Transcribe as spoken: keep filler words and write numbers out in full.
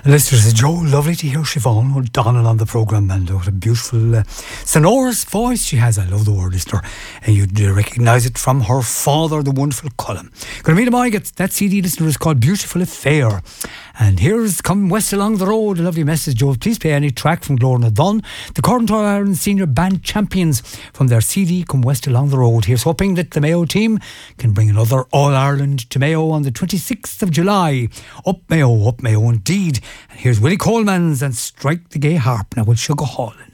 Listeners, it's Joe, lovely to hear Siobhan O'Donnell on the programme, and what a beautiful uh, sonorous voice she has. I love the word, listener, and you'd uh, recognise it from her father, the wonderful Colin. Going to meet him, I get that C D, listener, is called Beautiful Affair. And here's Come West Along the Road, a lovely message, Joe. Please play any track from Glorna Dunn, the current All-Ireland Senior Band Champions, from their C D Come West Along the Road. Here's hoping that the Mayo team can bring another All-Ireland to Mayo on the twenty-sixth of July. Up Mayo, up Mayo indeed. And here's Willie Coleman's and Strike the Gay Harp. Now we'll Sugar Hall.